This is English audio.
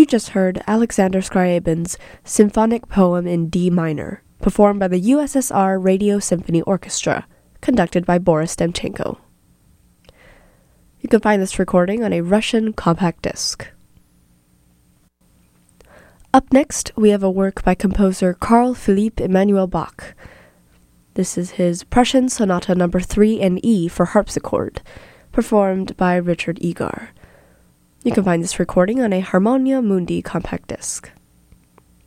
You just heard Alexander Scriabin's symphonic poem in D minor, performed by the USSR Radio Symphony Orchestra, conducted by Boris Demchenko. You can find this recording on a Russian compact disc. Up next, we have a work by composer Carl Philipp Emanuel Bach. This is his Prussian Sonata No. 3 in E for harpsichord, performed by Richard Egar. You can find this recording on a Harmonia Mundi compact disc.